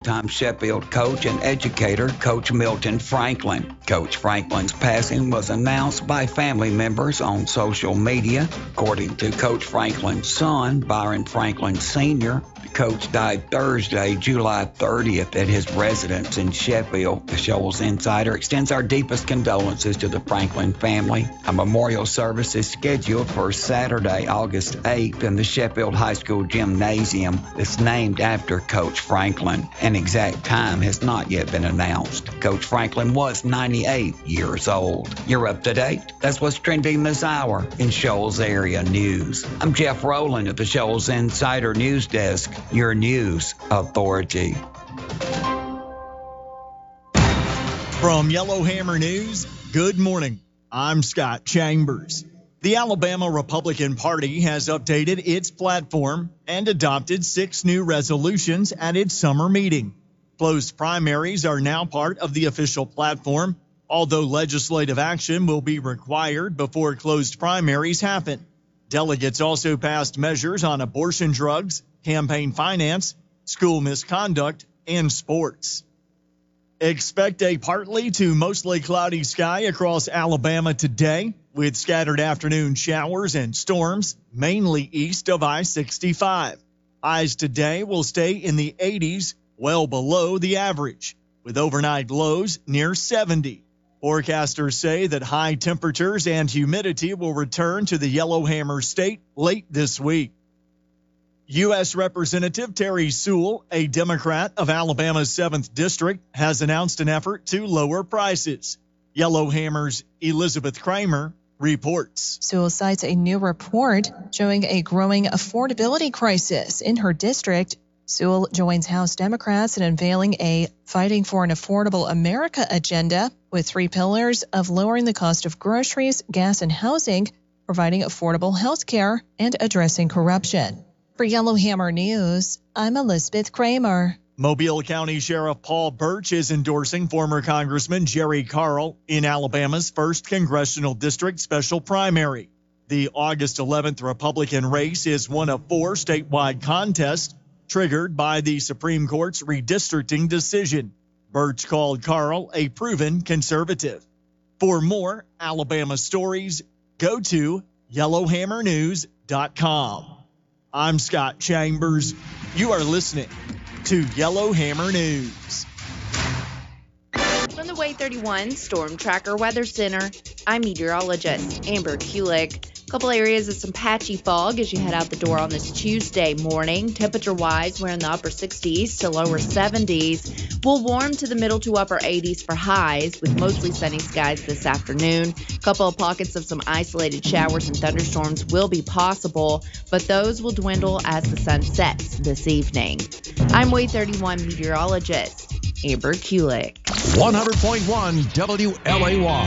longtime Sheffield coach and educator, Coach Milton Franklin. Coach Franklin's passing was announced by family members on social media. According to Coach Franklin's son, Byron Franklin Sr., the coach died Thursday, July 30th at his residence in Sheffield. The Shoals Insider extends our deepest condolences to the Franklin family. A memorial service is scheduled for Saturday, August 8th in the Sheffield High School Gymnasium that's named after Coach Franklin. An exact time has not yet been announced. Coach Franklin was 98 years old. You're up to date. That's what's trending this hour in Shoals area news. I'm Jeff Rowland at the Shoals Insider News Desk, your news authority. From Yellowhammer News, good morning. I'm Scott Chambers. The Alabama Republican Party has updated its platform and adopted 6 new resolutions at its summer meeting. Closed primaries are now part of the official platform, although legislative action will be required before closed primaries happen. Delegates also passed measures on abortion drugs, campaign finance, school misconduct, and sports. Expect a partly to mostly cloudy sky across Alabama today, with scattered afternoon showers and storms, mainly east of I-65. Highs today will stay in the 80s, well below the average, with overnight lows near 70. Forecasters say that high temperatures and humidity will return to the Yellowhammer State late this week. U.S. Representative Terry Sewell, a Democrat of Alabama's 7th District, has announced an effort to lower prices. Yellowhammer's Elizabeth Kramer reports. Sewell cites a new report showing a growing affordability crisis in her district. Sewell joins House Democrats in unveiling a Fighting for an Affordable America agenda with 3 pillars of lowering the cost of groceries, gas, and housing, providing affordable health care, and addressing corruption. For Yellowhammer News, I'm Elizabeth Kramer. Mobile County Sheriff Paul Birch is endorsing former Congressman Jerry Carl in Alabama's 1st Congressional District special primary. The August 11th Republican race is one of 4 statewide contests triggered by the Supreme Court's redistricting decision. Birch called Carl a proven conservative. For more Alabama stories, go to yellowhammernews.com. I'm Scott Chambers. You are listening to Yellowhammer News. From the Way 31 Storm Tracker Weather Center, I'm meteorologist Amber Kulik. A couple areas of some patchy fog as you head out the door on this Tuesday morning. Temperature-wise, we're in the upper 60s to lower 70s. We'll warm to the middle to upper 80s for highs with mostly sunny skies this afternoon. A couple of pockets of some isolated showers and thunderstorms will be possible, but those will dwindle as the sun sets this evening. I'm Way 31 meteorologist Amber Kulik. 100.1 WLAY.